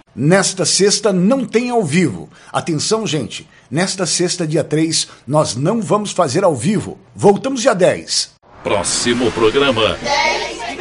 Nesta sexta não tem ao vivo. Atenção, gente. Nesta sexta, dia 3, nós não vamos fazer ao vivo. Voltamos dia 10. Próximo programa. 10.